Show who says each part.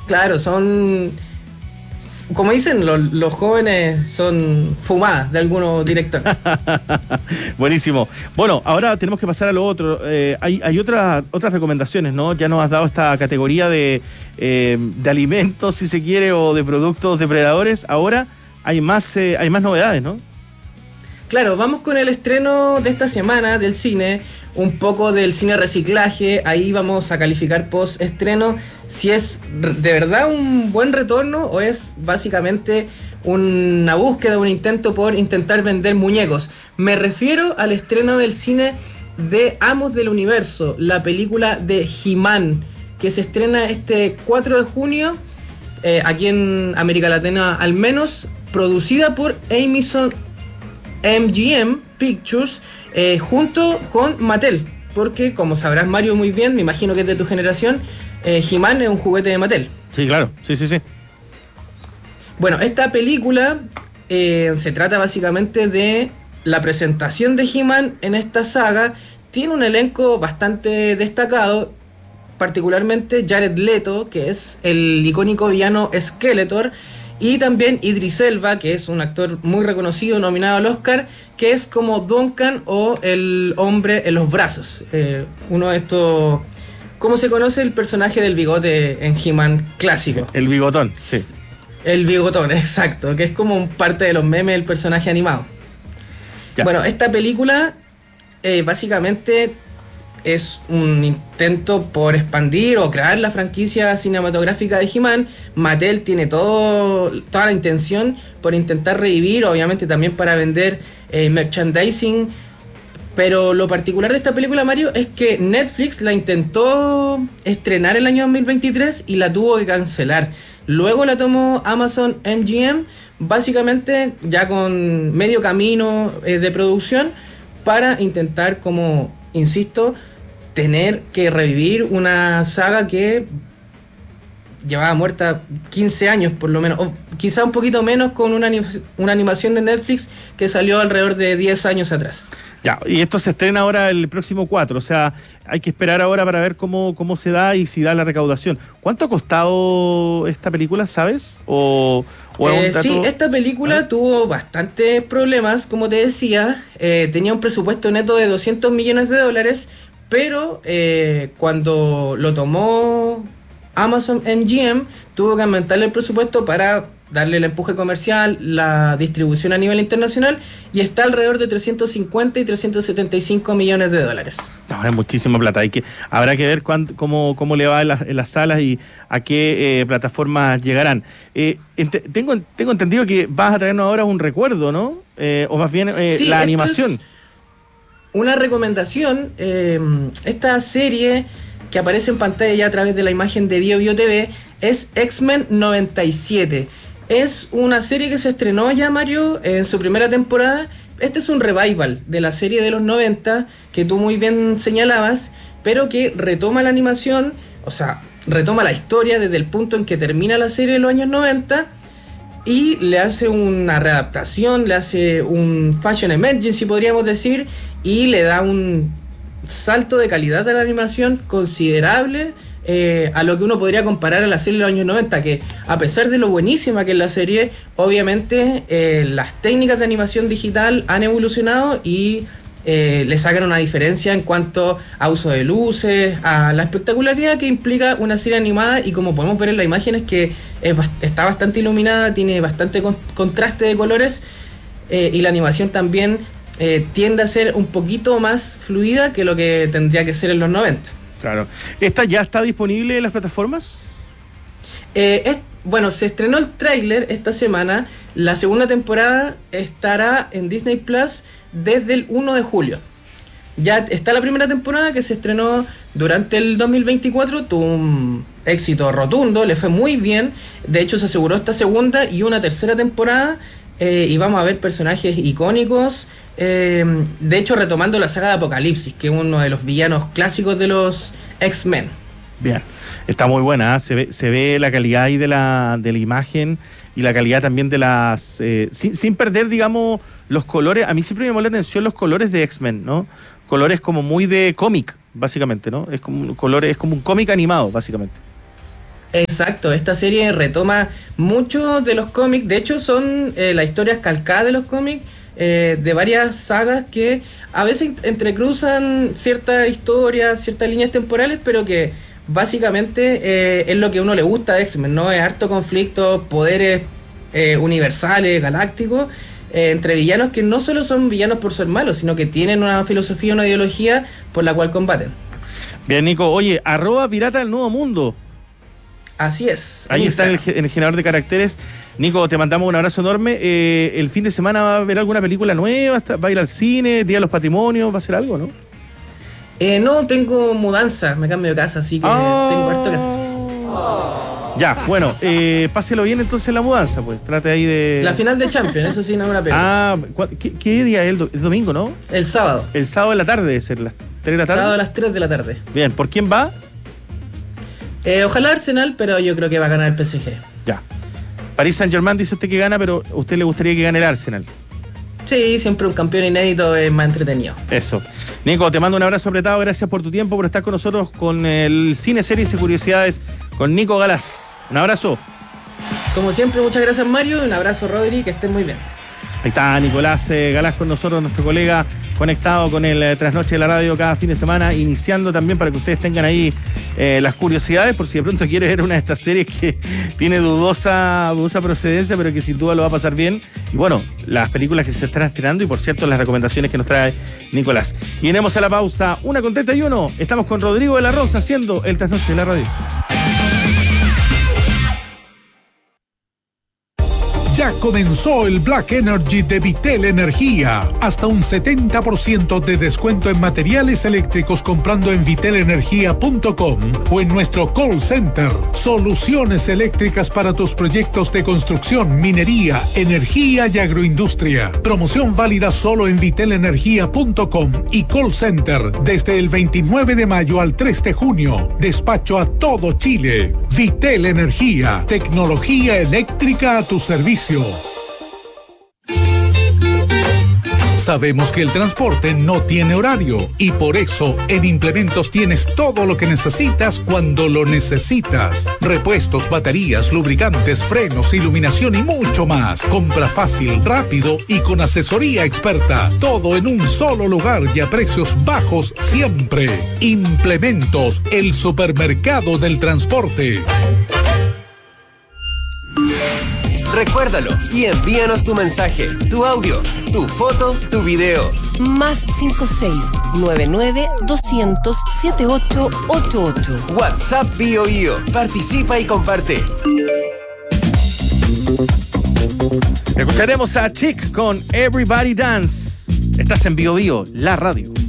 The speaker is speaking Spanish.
Speaker 1: Claro, son, como dicen, los jóvenes son fumadas de algunos directores.
Speaker 2: Buenísimo. Bueno, ahora tenemos que pasar a lo otro. Hay otras recomendaciones, ¿no? Ya nos has dado esta categoría de alimentos, si se quiere, o de productos depredadores. Ahora hay más novedades, ¿no?
Speaker 1: Claro, vamos con el estreno de esta semana del cine, un poco del cine reciclaje. Ahí vamos a calificar post estreno si es de verdad un buen retorno o es básicamente una búsqueda, un intento por intentar vender muñecos. Me refiero al estreno del cine de Amos del Universo, la película de He-Man, que se estrena este 4 de junio, aquí en América Latina al menos, producida por Amazon MGM Pictures, junto con Mattel, porque como sabrás, Mario, muy bien, me imagino que es de tu generación, He-Man es un juguete de Mattel.
Speaker 2: Sí, claro, sí.
Speaker 1: Bueno, esta película se trata básicamente de la presentación de He-Man en esta saga. Tiene un elenco bastante destacado, particularmente Jared Leto, que es el icónico villano Skeletor, y también Idris Elba, que es un actor muy reconocido, nominado al Oscar, que es como Duncan o el hombre en los brazos. Uno de estos... ¿Cómo se conoce el personaje del bigote en He-Man clásico?
Speaker 2: El bigotón, sí.
Speaker 1: El bigotón, exacto, que es como parte de los memes del personaje animado. Ya. Bueno, esta película básicamente es un intento por expandir o crear la franquicia cinematográfica de He-Man. Mattel tiene toda la intención por intentar revivir, obviamente también para vender merchandising. Pero lo particular de esta película, Mario, es que Netflix la intentó estrenar el año 2023 y la tuvo que cancelar. Luego la tomó Amazon MGM, básicamente ya con medio camino de producción, para intentar, como insisto, tener que revivir una saga que llevaba muerta 15 años por lo menos, o quizá un poquito menos, con una animación de Netflix que salió alrededor de 10 años atrás.
Speaker 2: Ya, y esto se estrena ahora el próximo 4, o sea, hay que esperar ahora para ver cómo se da y si da la recaudación. ¿Cuánto ha costado esta película, sabes?
Speaker 1: Sí, esta película tuvo bastantes problemas, como te decía. Tenía un presupuesto neto de $200 millones, pero cuando lo tomó Amazon MGM, tuvo que aumentarle el presupuesto para darle el empuje comercial, la distribución a nivel internacional, y está alrededor de 350 y 375 millones de dólares.
Speaker 2: No, es muchísima plata. Habrá que ver cómo le va en las salas y a qué plataformas llegarán. Tengo entendido que vas a traernos ahora un recuerdo, ¿no? O más bien
Speaker 1: sí,
Speaker 2: la animación.
Speaker 1: Una recomendación, esta serie que aparece en pantalla ya a través de la imagen de Bio TV es X-Men 97. Es una serie que se estrenó ya, Mario, en su primera temporada. Este es un revival de la serie de los 90 que tú muy bien señalabas, pero que retoma la animación, o sea, retoma la historia desde el punto en que termina la serie de los años 90 y le hace una readaptación, le hace un fashion emergency, podríamos decir, y le da un salto de calidad a la animación considerable, a lo que uno podría comparar a la serie de los años 90, que a pesar de lo buenísima que es la serie, obviamente las técnicas de animación digital han evolucionado y le sacan una diferencia en cuanto a uso de luces, a la espectacularidad que implica una serie animada, y como podemos ver en las imágenes que está bastante iluminada, tiene bastante contraste de colores, y la animación también tiende a ser un poquito más fluida que lo que tendría que ser en los 90.
Speaker 2: Claro. ¿Esta ya está disponible en las plataformas?
Speaker 1: Bueno, se estrenó el tráiler esta semana. La segunda temporada estará en Disney Plus desde el 1 de julio. Ya está la primera temporada, que se estrenó durante el 2024, tuvo un éxito rotundo, le fue muy bien. De hecho, se aseguró esta segunda y una tercera temporada, y vamos a ver personajes icónicos. De hecho, retomando la saga de Apocalipsis, que es uno de los villanos clásicos de los X-Men.
Speaker 2: Bien, está muy buena, ¿eh? Se ve la calidad ahí de la imagen y la calidad también de las... sin perder, digamos, los colores. A mí siempre me llamó la atención los colores de X-Men, ¿no? Colores como muy de cómic, básicamente, ¿no? Es como un cómic animado, básicamente.
Speaker 1: Exacto, esta serie retoma muchos de los cómics, de hecho son las historias calcadas de los cómics, de varias sagas que a veces entrecruzan ciertas historias, ciertas líneas temporales, pero que básicamente es lo que a uno le gusta de X-Men, ¿no? Es harto conflicto, poderes universales, galácticos, entre villanos que no solo son villanos por ser malos, sino que tienen una filosofía, una ideología por la cual combaten.
Speaker 2: Bien, Nico, oye, ¡Pirata del Nuevo Mundo!
Speaker 1: Así es.
Speaker 2: Ahí está en el generador de caracteres. Nico, te mandamos un abrazo enorme. ¿El fin de semana va a haber alguna película nueva? ¿Va a ir al cine? ¿Día de los Patrimonios? ¿Va a ser algo, no?
Speaker 1: No, tengo mudanza, me cambio de casa, así que tengo harto que hacer.
Speaker 2: Ya, bueno, páselo bien entonces la mudanza, pues. Trate ahí de...
Speaker 1: La final de Champions, eso sí, no es una pena.
Speaker 2: ¿Qué día es? ¿El domingo, no?
Speaker 1: El sábado.
Speaker 2: El sábado de la tarde, debe ser las 3 de la tarde.
Speaker 1: Sábado a las 3 de la tarde.
Speaker 2: Bien, ¿por quién va?
Speaker 1: Ojalá Arsenal, pero yo creo que va a ganar el PSG.
Speaker 2: Ya. Paris Saint-Germain dice usted que gana, pero a usted le gustaría que gane el Arsenal.
Speaker 1: Sí, siempre un campeón inédito es más entretenido.
Speaker 2: Eso. Nico, te mando un abrazo apretado. Gracias por tu tiempo, por estar con nosotros con el Cine, Series y Curiosidades con Nico Galás. Un abrazo.
Speaker 1: Como siempre, muchas gracias, Mario. Un abrazo, Rodri, que estén muy bien.
Speaker 2: Ahí está Nicolás Galás con nosotros, nuestro colega conectado con el Trasnoche de la Radio cada fin de semana, iniciando también para que ustedes tengan ahí las curiosidades, por si de pronto quiere ver una de estas series que tiene dudosa procedencia, pero que sin duda lo va a pasar bien. Y bueno, las películas que se están estrenando y por cierto las recomendaciones que nos trae Nicolás. Y iremos a la pausa, 1:31. Estamos con Rodrigo de la Rosa haciendo el Trasnoche de la Radio.
Speaker 3: Ya comenzó el Black Energy de Vitel Energía. Hasta un 70% de descuento en materiales eléctricos comprando en vitelenergia.com o en nuestro call center. Soluciones eléctricas para tus proyectos de construcción, minería, energía y agroindustria. Promoción válida solo en vitelenergia.com y call center desde el 29 de mayo al 3 de junio. Despacho a todo Chile. Vitel Energía. Tecnología eléctrica a tu servicio. Sabemos que el transporte no tiene horario y por eso en Implementos tienes todo lo que necesitas cuando lo necesitas. Repuestos, baterías, lubricantes, frenos, iluminación y mucho más. Compra fácil, rápido y con asesoría experta. Todo en un solo lugar y a precios bajos siempre. Implementos, el supermercado del transporte.
Speaker 4: Recuérdalo y envíanos tu mensaje, tu audio, tu foto, tu video.
Speaker 5: Más 56-99-200-7888.
Speaker 4: WhatsApp BioBio. Participa y comparte.
Speaker 2: Escucharemos a Chick con Everybody Dance. Estás en BioBio, la radio.